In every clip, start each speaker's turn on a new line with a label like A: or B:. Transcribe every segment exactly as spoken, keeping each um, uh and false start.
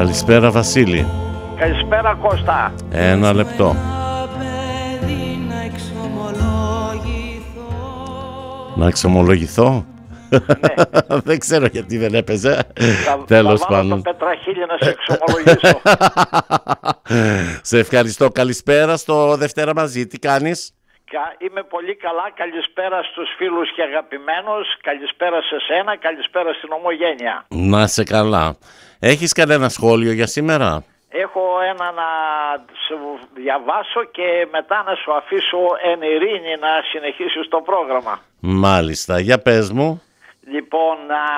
A: Καλησπέρα Βασίλη.
B: Καλησπέρα Κώστα.
A: Ένα λεπτό. Να εξομολογηθώ. Ναι. Δεν ξέρω γιατί δεν έπαιζε.
B: Θα,
A: Τέλος
B: πάντων. Θα
A: το
B: πετραχίλι να σε εξομολογήσω.
A: Σε ευχαριστώ. Καλησπέρα στο Δευτέρα μαζί. Τι κάνεις?
B: Είμαι πολύ καλά. Καλησπέρα στους φίλους και αγαπημένους. Καλησπέρα σε σένα. Καλησπέρα στην ομογένεια.
A: Να είσαι καλά. Έχεις κανένα σχόλιο για σήμερα?
B: Έχω ένα να σου διαβάσω και μετά να σου αφήσω εν ειρήνη να συνεχίσεις το πρόγραμμα.
A: Μάλιστα. Για πες μου.
B: Λοιπόν,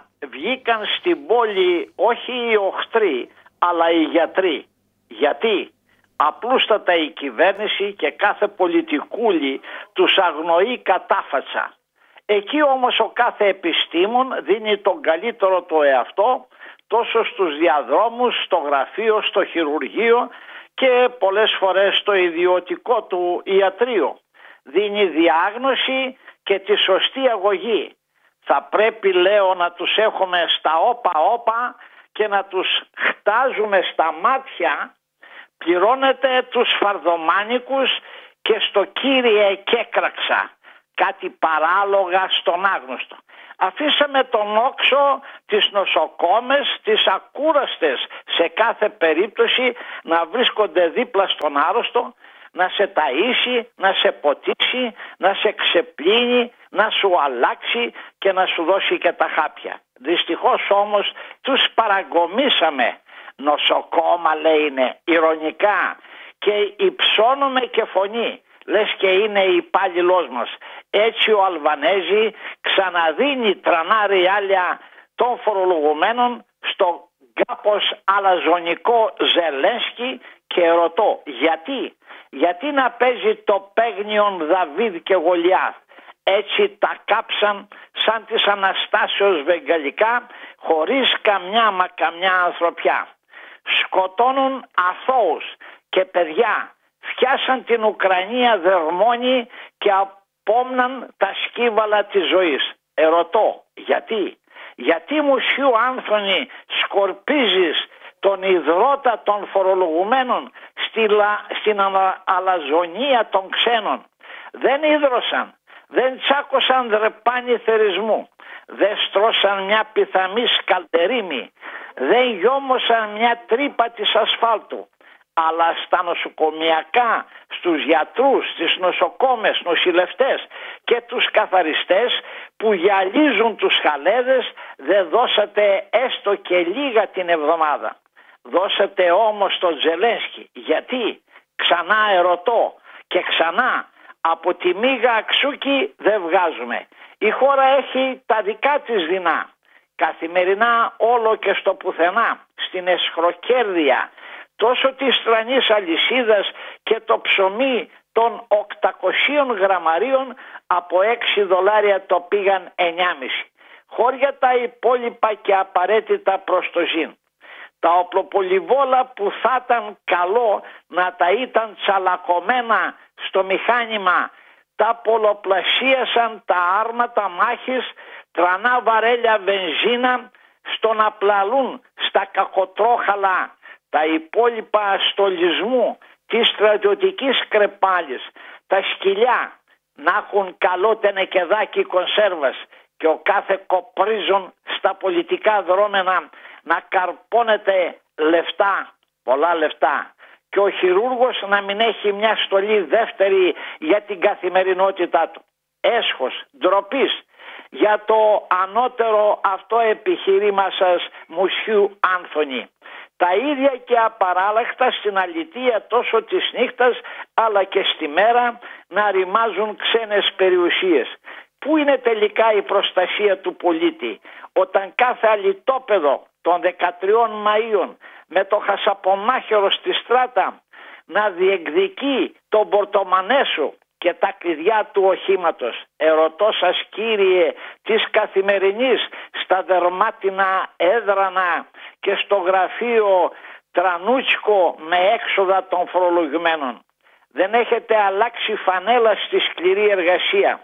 B: βγήκαν στην πόλη όχι οι οχτροί, αλλά οι γιατροί. Γιατί? Απλούστατα η κυβέρνηση και κάθε πολιτικούλη τους αγνοεί κατάφατσα. Εκεί όμως ο κάθε επιστήμον δίνει τον καλύτερο το εαυτό, τόσο στους διαδρόμους, στο γραφείο, στο χειρουργείο και πολλές φορές στο ιδιωτικό του ιατρείο. Δίνει διάγνωση και τη σωστή αγωγή. Θα πρέπει, λέω, να τους έχουμε στα όπα όπα και να τους χτάζουμε στα μάτια. Πληρώνεται τους φαρδομάνικους και στο Κύριε κέκραξα. Κάτι παράλογα στον άγνωστο. Αφήσαμε τον όξο, τις νοσοκόμες, τις ακούραστες σε κάθε περίπτωση να βρίσκονται δίπλα στον άρρωστο, να σε ταΐσει, να σε ποτίσει, να σε ξεπλύνει, να σου αλλάξει και να σου δώσει και τα χάπια. Δυστυχώς όμως τους παραγκομίσαμε. Νοσοκόμα λέει είναι, ηρωνικά, και υψώνουμε και φωνή, λες και είναι υπάλληλός μας. Έτσι ο Αλβανέζη ξαναδίνει τρανά ριάλια των φορολογουμένων στο κάπως αλαζονικό Ζελένσκι και ρωτώ γιατί, γιατί να παίζει το παίγνιον Δαβίδ και Γολιάθ. Έτσι τα κάψαν σαν της Αναστάσεως βεγγαλικά χωρίς καμιά μα καμιά ανθρωπιά. Σκοτώνουν αθώους και παιδιά, φτιάσαν την Ουκρανία δερμόνι και απόμναν τα σκύβαλα της ζωής. Ερωτώ, γιατί? Γιατί μουσιού Άνθονη σκορπίζεις τον ιδρώτα των φορολογουμένων στη λα... στην αλαζονία των ξένων? Δεν ίδρωσαν, δεν τσάκωσαν δρεπάνι θερισμού, δεν στρώσαν μια πιθαμή σκαλτερίμη, δεν γιόμωσαν μια τρύπα της ασφάλτου, αλλά στα νοσοκομιακά, στους γιατρούς, στις νοσοκόμες, νοσηλευτές και τους καθαριστές που γυαλίζουν τους χαλέδες δεν δώσατε έστω και λίγα την εβδομάδα. Δώσατε όμως το Ζελένσκι. Γιατί? Ξανά ερωτώ και ξανά, από τη μίγα αξούκι δεν βγάζουμε. Η χώρα έχει τα δικά της δεινά. Καθημερινά όλο και στο πουθενά, στην εσχροκέρδεια, τόσο της τρανής αλυσίδας και το ψωμί των οκτακοσίων γραμμαρίων από έξι δολάρια το πήγαν εννιάμισι. Χώρια τα υπόλοιπα και απαραίτητα προς το ζήν. Τα οπλοπολιβόλα που θα ήταν καλό να τα ήταν τσαλακωμένα στο μηχάνημα, τα πολλοπλασίασαν τα άρματα μάχης, τρανά βαρέλια βενζίνα στο να πλαλούν στα κακοτρόχαλα τα υπόλοιπα στολισμού της στρατιωτικής κρεπάλης, τα σκυλιά να έχουν καλό τενεκεδάκι κονσέρβας και ο κάθε κοπρίζων στα πολιτικά δρόμενα να καρπώνεται λεφτά, πολλά λεφτά, και ο χειρούργος να μην έχει μια στολή δεύτερη για την καθημερινότητά του. Έσχος, ντροπής για το ανώτερο αυτό επιχείρημα σας, μουσιού Άνθονη. Τα ίδια και απαράλλαχτα στην αλητεία τόσο της νύχτας αλλά και στη μέρα να ρημάζουν ξένες περιουσίες. Πού είναι τελικά η προστασία του πολίτη όταν κάθε αλητόπεδο των δεκατριών Μαΐων με το χασαπομάχαιρο στη στράτα να διεκδικεί τον πορτομανέσου και τα κλειδιά του οχήματος? Ερωτώ σας, κύριε της καθημερινής, στα δερμάτινα έδρανα και στο γραφείο τρανούτσικο με έξοδα των φορολογημένων. Δεν έχετε αλλάξει φανέλα στη σκληρή εργασία.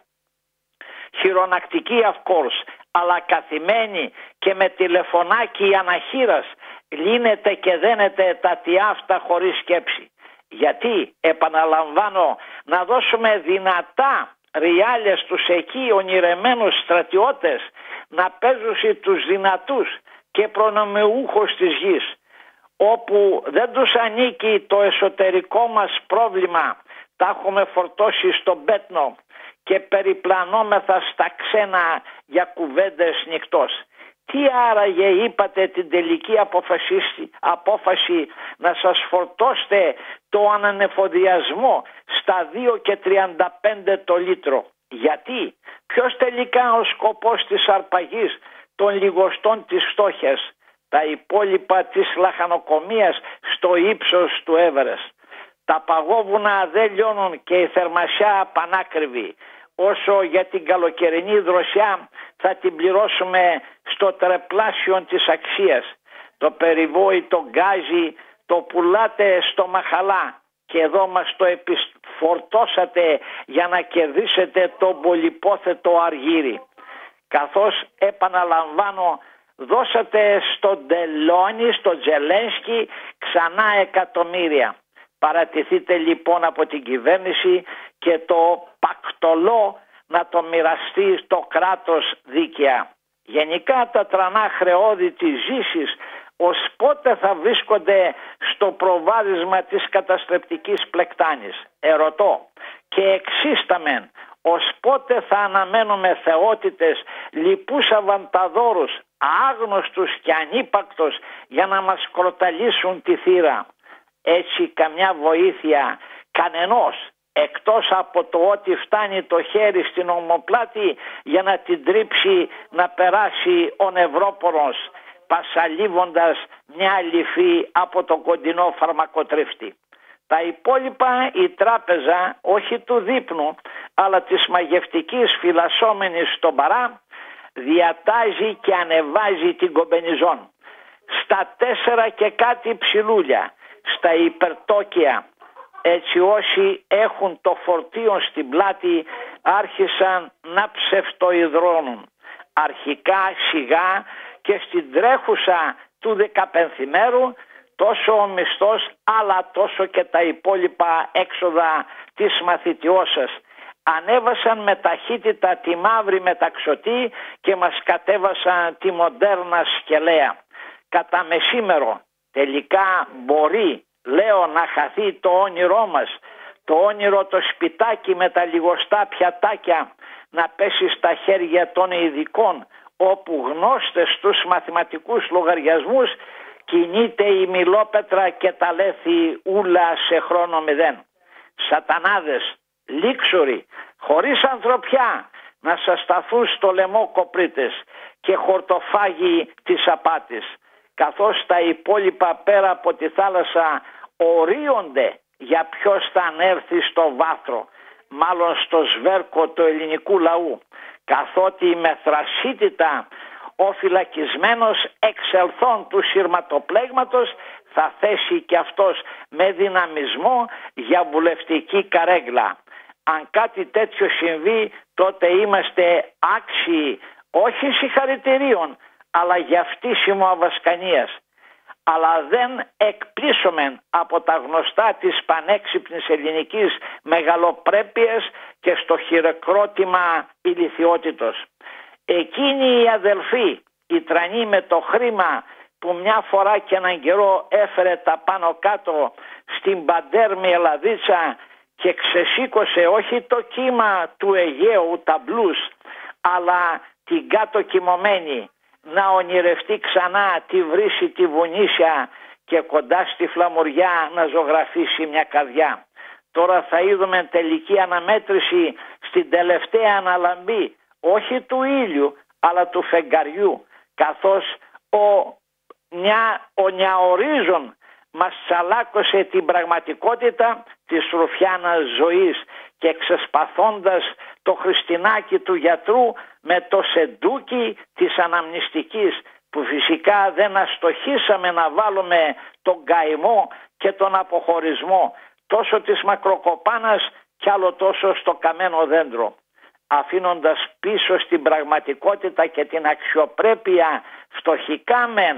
B: Χειρονακτική of course, αλλά καθημένη και με τηλεφωνάκι αναχείρας, λύνεται και δένεται τα τι αυτά χωρίς σκέψη. Γιατί, επαναλαμβάνω, να δώσουμε δυνατά ριάλια στους εκεί ονειρεμένους στρατιώτες να παίζουν τους δυνατούς και προνομιούχους της γης, όπου δεν τους ανήκει το εσωτερικό μας πρόβλημα, τα έχουμε φορτώσει στον πέτνο και περιπλανόμεθα στα ξένα για κουβέντες νυχτός. Τι άραγε είπατε την τελική απόφαση να σας φορτώσετε το ανανεφοδιασμό στα δύο και τριάντα πέντε το λίτρο? Γιατί, ποιος τελικά ο σκοπός της αρπαγής των λιγοστών της φτώχειας, τα υπόλοιπα της λαχανοκομείας στο ύψος του Έβερεστ? Τα παγόβουνα δεν λιώνουν και η θερμασιά πανάκριβη. Όσο για την καλοκαιρινή δροσιά θα την πληρώσουμε στο τρεπλάσιο της αξίας. Το περιβόητο γκάζι το πουλάτε στο μαχαλά και εδώ μας το επισφορτώσατε για να κερδίσετε το πολυπόθετο αργύρι. Καθώς, επαναλαμβάνω, δώσατε στον Τελώνη, στον Τζελένσκι ξανά εκατομμύρια. Παρατηθείτε λοιπόν από την κυβέρνηση και το πακτολό να το μοιραστεί στο κράτος δίκαια. Γενικά τα τρανά χρεώδη της ζήσης ως πότε θα βρίσκονται στο προβάδισμα της καταστρεπτικής πλεκτάνης? Ερωτώ και εξίσταμεν, ως πότε θα αναμένουμε θεότητες λοιπούς αβανταδόρους, άγνωστους και ανύπακτος για να μας κροταλίσουν τη θύρα? Έτσι καμιά βοήθεια κανενός, εκτός από το ότι φτάνει το χέρι στην ομοπλάτη για να την τρίψει να περάσει ο νευρόπορος, πασαλίβοντας μια λυφή από το κοντινό φαρμακοτρίφτη. Τα υπόλοιπα η τράπεζα, όχι του δείπνου, αλλά της μαγευτικής φυλασσόμενης στον παρά, διατάζει και ανεβάζει την κομπενιζόν. Στα τέσσερα και κάτι ψηλούλια, στα υπερτόκια, έτσι όσοι έχουν το φορτίο στην πλάτη άρχισαν να ψευτοϊδρώνουν. Αρχικά σιγά και στην τρέχουσα του δεκαπενθημέρου τόσο ο μισθός αλλά τόσο και τα υπόλοιπα έξοδα της μαθητιώσας ανέβασαν με ταχύτητα τη μαύρη μεταξωτή και μας κατέβασαν τη μοντέρνα σκελέα. Κατά μεσήμερο τελικά μπορεί, λέω, να χαθεί το όνειρό μας, το όνειρο το σπιτάκι με τα λιγοστά πιατάκια να πέσει στα χέρια των ειδικών, όπου γνώστες στους μαθηματικούς λογαριασμούς κινείται η μιλόπετρα και τα λέθη ούλα σε χρόνο μηδέν. Σατανάδες, λίξουροι, χωρίς ανθρωπιά να σας σταθούν στο λαιμό κοπρίτες και χορτοφάγοι της απάτης, καθώς τα υπόλοιπα πέρα από τη θάλασσα ορίονται για ποιος θα ανέρθει στο βάθρο, μάλλον στο σβέρκο του ελληνικού λαού, καθότι με θρασίτητα ο φυλακισμένος εξελθόν του σειρματοπλέγματος θα θέσει και αυτός με δυναμισμό για βουλευτική καρέγλα. Αν κάτι τέτοιο συμβεί, τότε είμαστε άξιοι όχι συγχαρητηρίων, αλλά για φτύσιμο αβασκανίας. Αλλά δεν εκπλήσωμεν από τα γνωστά της πανέξυπνης ελληνικής μεγαλοπρέπειας και στο χειροκρότημα ηλιθιότητος. Εκείνοι οι αδελφοί, οι τρανοί με το χρήμα που μια φορά και έναν καιρό έφερε τα πάνω κάτω στην παντέρμη Ελλαδίτσα και ξεσήκωσε όχι το κύμα του Αιγαίου, τα μπλούς, αλλά την κάτω κοιμωμένη, να ονειρευτεί ξανά τη βρύση τη βουνίσια και κοντά στη φλαμουριά να ζωγραφίσει μια καρδιά. Τώρα θα είδουμε τελική αναμέτρηση στην τελευταία αναλαμπή, όχι του ήλιου αλλά του φεγγαριού, καθώς ο, νια, ο νιαορίζων μας τσαλάκωσε την πραγματικότητα της ρουφιάνας ζωής και ξεσπαθώντας το χριστινάκι του γιατρού με το σεντούκι της αναμνηστικής, που φυσικά δεν αστοχήσαμε να βάλουμε τον καημό και τον αποχωρισμό τόσο της μακροκοπάνας κι άλλο τόσο στο καμένο δέντρο, αφήνοντας πίσω στην πραγματικότητα και την αξιοπρέπεια φτωχικά μεν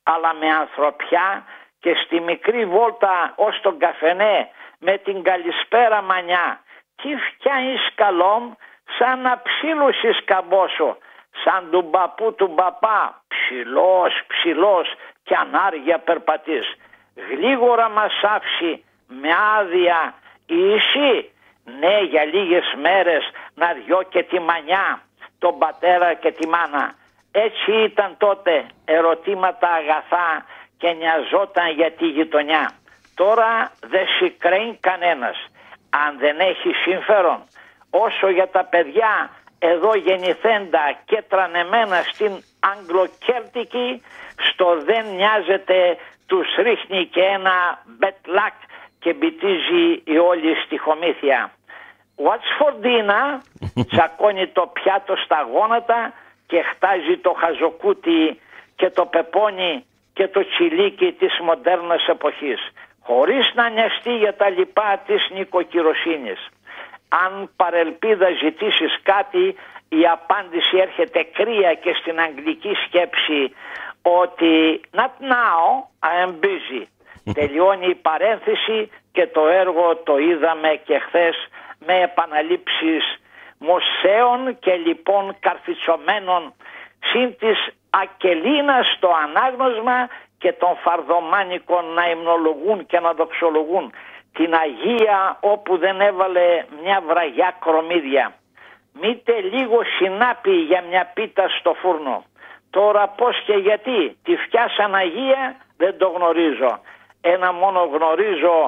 B: αλλά με ανθρωπιά και στη μικρή βόλτα ως τον καφενέ με την καλησπέρα μανιά. Τι φτιάχνεις καλόμ σαν να ψήλωσες καμπόσο, σαν του μπαπού του μπαπά, ψηλός, ψηλός κι ανάργια περπατείς. Γλίγορα μας άφησε με άδεια η Ισή, ναι για λίγες μέρες να διώ και τη μανιά, τον πατέρα και τη μάνα. Έτσι ήταν τότε, ερωτήματα αγαθά και νοιαζόταν για τη γειτονιά. Τώρα δεν σηκραίνει κανένας, αν δεν έχει συμφέρον. Όσο για τα παιδιά εδώ γεννηθέντα και τρανεμένα στην Αγγλοκέρτικη, στο δεν νοιάζεται, τους ρίχνει και ένα μπετλάκ και μπιτίζει η όλη στιχομύθια. What's for dinner? Τσακώνει το πιάτο στα γόνατα και χτάζει το χαζοκούτι και το πεπόνι και το τσιλίκι της μοντέρνας εποχής, χωρίς να νοιαστεί για τα λοιπά της νοικοκυροσύνης. Αν παρελπίδα ζητήσεις κάτι, η απάντηση έρχεται κρύα και στην αγγλική σκέψη ότι not now, I am busy. Τελειώνει η παρένθεση και το έργο το είδαμε και χθες με επαναλήψεις μοσαίων και λοιπόν καρφιτσωμένων, συν της ακελίνας στο ανάγνωσμα και των φαρδομάνικων να υμνολογούν και να δοξολογούν την Αγία όπου δεν έβαλε μια βραγιά κρομίδια. Μήτε λίγο συνάπη για μια πίτα στο φούρνο. Τώρα πώς και γιατί τη φτιάσαν Αγία δεν το γνωρίζω. Ένα μόνο γνωρίζω,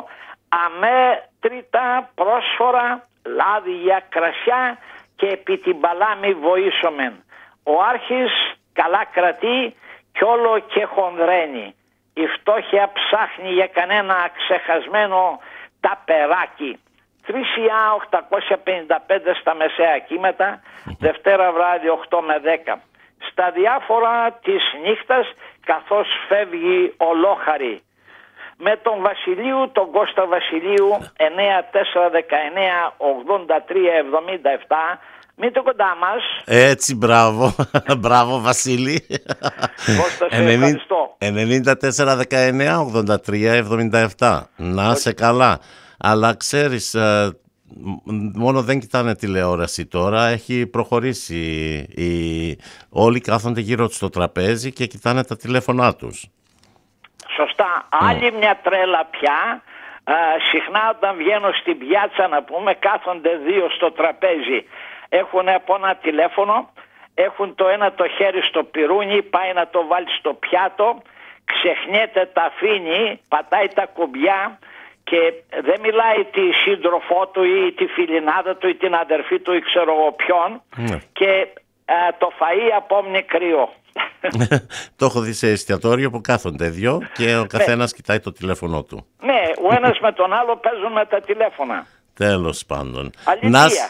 B: αμέτρητα πρόσφορα λάδια κρασιά και επί την παλάμη βοήσομεν. Ο Άρχης καλά κρατεί κι όλο και χονδραίνει. Η φτώχεια ψάχνει για κανένα ξεχασμένο ταπεράκι. τρεις χιλιάδες οκτακόσια πενήντα πέντε στα μεσαία κύματα, Δευτέρα βράδυ οκτώ με δέκα. Στα διάφορα της νύχτας καθώς φεύγει ολόχαρη. Με τον Βασιλείου, τον Κώστα Βασιλείου, εννέα τέσσερα δεκαεννέα ογδόντα τρία εβδομήντα επτά. Μείνετε κοντά μας.
A: Έτσι, μπράβο. Μπράβο, Βασίλη.
B: Κώστα, σε ευχαριστώ.
A: ενενήντα τέσσερα δεκαεννέα ογδόντα τρία εβδομήντα επτά. Να σε καλά. Αλλά ξέρεις, μόνο δεν κοιτάνε τηλεόραση τώρα. Έχει προχωρήσει. Οι... Όλοι κάθονται γύρω στο τραπέζι και κοιτάνε τα τηλέφωνά τους.
B: Σωστά. Mm. Άλλη μια τρέλα πια. Α, συχνά όταν βγαίνω στην πιάτσα να πούμε κάθονται δύο στο τραπέζι. Έχουν από ένα τηλέφωνο, έχουν το ένα το χέρι στο πυρούνι, πάει να το βάλει στο πιάτο, ξεχνιέται, τα αφήνει, πατάει τα κουμπιά και δεν μιλάει τη σύντροφό του ή τη φιλινάδα του ή την αδερφή του ή ξέρω εγώ ποιον mm. και α, το φαΐ απόμνει κρύο.
A: Το έχω δει σε εστιατόριο που κάθονται δυο και ο καθένας ναι. κοιτάει το τηλέφωνο του.
B: Ναι, ο ένας με τον άλλο παίζουν με τα τηλέφωνα.
A: Τέλος πάντων.
B: Αλήθεια.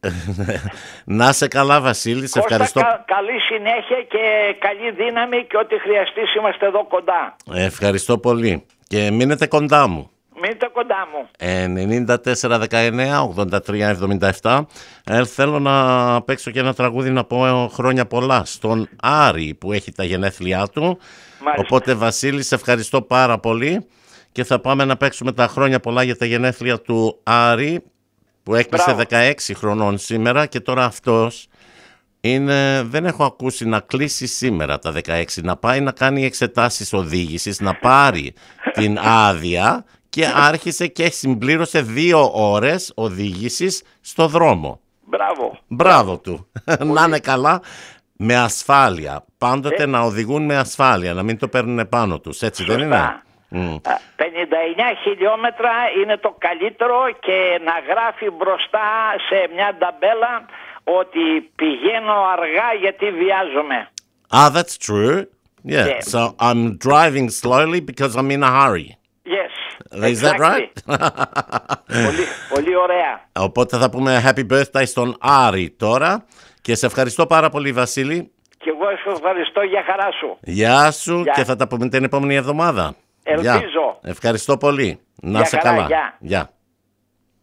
A: Να σε καλά, Βασίλη, σε ευχαριστώ.
B: Κα, καλή συνέχεια και καλή δύναμη και ό,τι χρειαστείς είμαστε εδώ κοντά.
A: Ευχαριστώ πολύ και μείνετε κοντά μου.
B: Μείνετε κοντά μου.
A: ενενήντα τέσσερα δεκαεννέα ογδόντα τρία εβδομήντα επτά. Ε, θέλω να παίξω και ένα τραγούδι να πω χρόνια πολλά στον Άρη που έχει τα γενέθλιά του. Μάλιστα. Οπότε, Βασίλη, σε ευχαριστώ πάρα πολύ και θα πάμε να παίξουμε τα χρόνια πολλά για τα γενέθλια του Άρη που έκλεισε δεκαέξι χρονών σήμερα και τώρα αυτός είναι, δεν έχω ακούσει να κλείσει σήμερα τα δεκαέξι, να πάει να κάνει εξετάσεις οδήγησης, να πάρει την άδεια και άρχισε και συμπλήρωσε δύο ώρες οδήγησης στο δρόμο.
B: Μπράβο.
A: Μπράβο του. Να είναι καλά, με ασφάλεια. Πάντοτε ε. να οδηγούν με ασφάλεια, να μην το παίρνουν πάνω τους, έτσι Σωστά. δεν είναι? Mm.
B: πενήντα εννέα χιλιόμετρα είναι το καλύτερο και να γράφει μπροστά σε μια ταμπέλα ότι πηγαίνω αργά γιατί βιάζομαι.
A: Ah, that's true. Yeah. yeah. So I'm driving slowly because I'm in a hurry.
B: Yes.
A: Is that right?
B: πολύ, πολύ ωραία.
A: Οπότε θα πούμε happy birthday στον Άρη τώρα και σε ευχαριστώ πάρα πολύ, Βασίλη.
B: Και εγώ σε ευχαριστώ, για χαρά σου.
A: Γεια σου Γεια. Και θα τα πούμε την επόμενη εβδομάδα.
B: Ελπίζω.
A: Γεια. Ευχαριστώ πολύ. Να
B: για
A: σε
B: χαρά,
A: καλά.
B: Γεια.
A: Γεια.